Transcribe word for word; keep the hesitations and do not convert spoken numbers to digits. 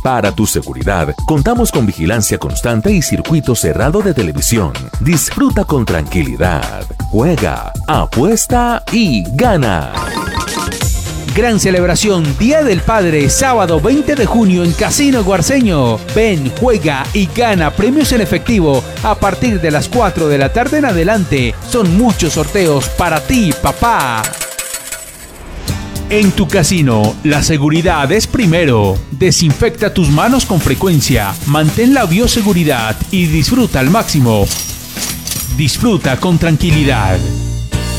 Para tu seguridad, contamos con vigilancia constante y circuito cerrado de televisión. Disfruta con tranquilidad. Juega, apuesta y gana. Gran celebración Día del Padre, sábado veinte de junio en Casino Guarceño. Ven, juega y gana premios en efectivo a partir de las cuatro de la tarde en adelante. Son muchos sorteos para ti, papá. En tu casino, la seguridad es primero. Desinfecta tus manos con frecuencia, mantén la bioseguridad y disfruta al máximo. Disfruta con tranquilidad.